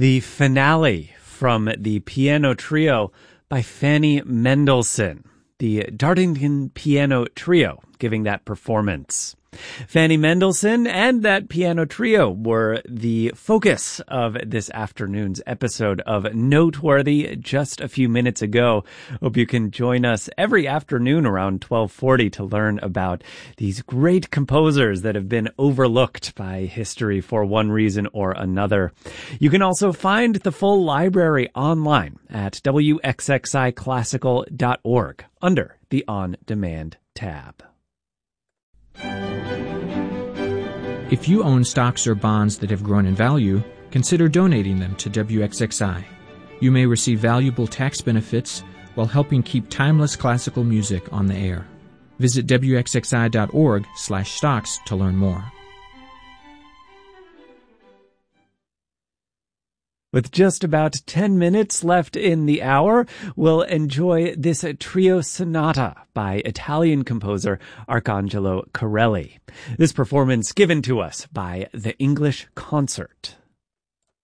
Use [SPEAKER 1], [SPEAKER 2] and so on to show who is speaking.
[SPEAKER 1] The finale from the piano trio by Fanny Mendelssohn, the Dartington Piano Trio, giving that performance. Fanny Mendelssohn and that piano trio were the focus of this afternoon's episode of Noteworthy just a few minutes ago. Hope you can join us every afternoon around 12:40 to learn about these great composers that have been overlooked by history for one reason or another. You can also find the full library online at wxxiclassical.org under the On Demand tab.
[SPEAKER 2] If you own stocks or bonds that have grown in value, consider donating them to WXXI. You may receive valuable tax benefits while helping keep timeless classical music on the air. Visit wxxi.org/stocks to learn more.
[SPEAKER 1] With just about 10 minutes left in the hour, we'll enjoy this trio sonata by Italian composer Arcangelo Corelli. This performance given to us by the English Concert.